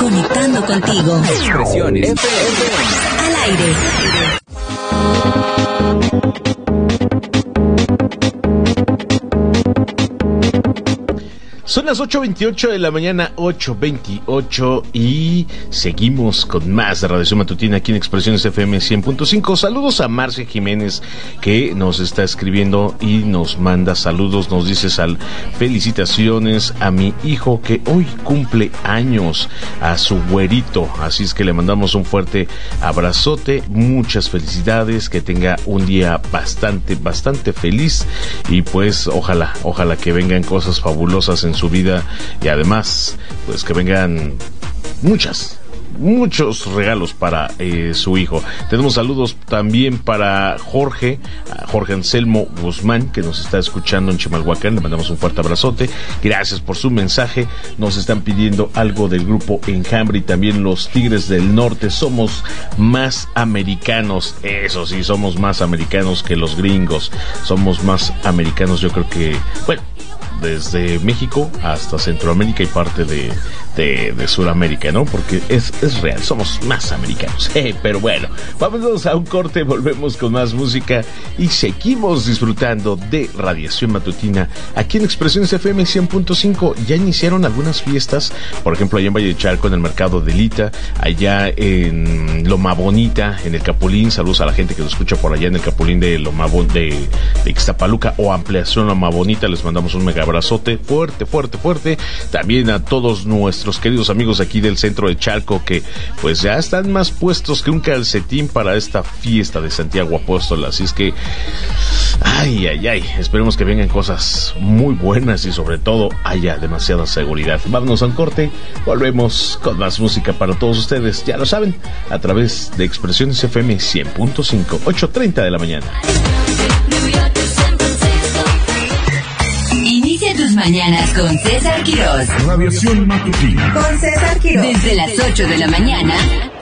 Conectando contigo. Expresiones Al aire. Son las 8:28 de la mañana, 8:28, y seguimos con más de Radio Matutina aquí en Expresiones FM 100.5. Saludos a Marcia Jiménez, que nos está escribiendo y nos manda saludos. Nos dice felicitaciones a mi hijo que hoy cumple años, a su güerito. Así es que le mandamos un fuerte abrazote, muchas felicidades, que tenga un día bastante feliz, y pues ojalá que vengan cosas fabulosas en su vida, y además pues que vengan muchos regalos para su hijo. Tenemos saludos también para Jorge Anselmo Guzmán, que nos está escuchando en Chimalhuacán. Le mandamos un fuerte abrazote, gracias por su mensaje. Nos están pidiendo algo del grupo Enjambre y también los Tigres del Norte. Somos más americanos, eso sí, somos más americanos que los gringos, somos más americanos, yo creo que, bueno, desde México hasta Centroamérica y parte de Sudamérica, ¿no? Porque es real, somos más americanos. Pero bueno, vámonos a un corte, volvemos con más música y seguimos disfrutando de Radiación Matutina aquí en Expresiones FM 100.5. Ya iniciaron algunas fiestas, por ejemplo, allá en Valle de Chalco, en el Mercado de Lita, allá en Loma Bonita, en el Capulín. Saludos a la gente que nos escucha por allá en el Capulín de de Ixtapaluca o Ampliación Loma Bonita. Les mandamos un mega abrazote fuerte. También a todos nuestros queridos amigos aquí del centro de Chalco, que pues ya están más puestos que un calcetín para esta fiesta de Santiago Apóstol. Así es que ay, esperemos que vengan cosas muy buenas y sobre todo haya demasiada seguridad. Vámonos a un corte, volvemos con más música para todos ustedes, ya lo saben, a través de Expresiones FM 100.5, 8:30 de la mañana. Inicia tus mañanas con César Quirós. Radiación Matutina. Con César Quirós. Desde las 8 de la mañana